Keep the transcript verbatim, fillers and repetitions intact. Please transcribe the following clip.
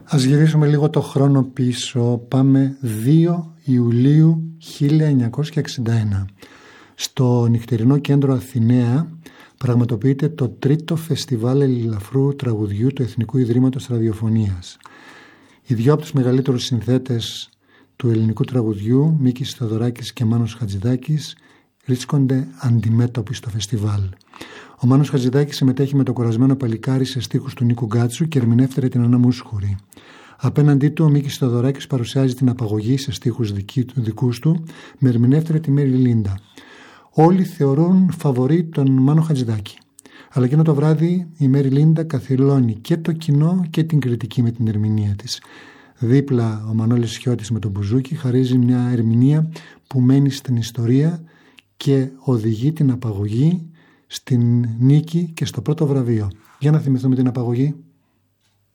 Ας γυρίσουμε λίγο το χρόνο πίσω. Πάμε δύο Ιουλίου χίλια εννιακόσια εξήντα ένα. Στο νυχτερινό κέντρο Αθηναία πραγματοποιείται το τρίτο φεστιβάλ ελληνοαφρού τραγουδιού του Εθνικού Ιδρύματος Ραδιοφωνίας. Οι δυο από τους μεγαλύτερους συνθέτες του ελληνικού τραγουδιού, Μίκης Θεοδωράκης και Μάνος Χατζηδάκης, βρίσκονται αντιμέτωποι στο φεστιβάλ. Ο Μάνος Χατζηδάκης συμμετέχει με το κορασμένο παλικάρι σε στίχους του Νίκου Γκάτσου και ερμηνεύτηκε την Ανά Μούσχουρη. Απέναντί του, ο Μίκης Θεοδωράκης παρουσιάζει την Απαγωγή σε στίχους δικούς του, με ερμηνεύτρια τη Μέρι Λίντα. Όλοι θεωρούν φαβορί τον Μάνο Χατζηδάκη. Αλλά εκείνο το βράδυ η Μέρι Λίντα καθυλώνει και το κοινό και την κριτική με την ερμηνεία της. Δίπλα ο Μανώλης Σιώτης με τον μπουζούκι χαρίζει μια ερμηνεία που μένει στην ιστορία και οδηγεί την Απαγωγή στην νίκη και στο πρώτο βραβείο. Για να θυμηθούμε την Απαγωγή.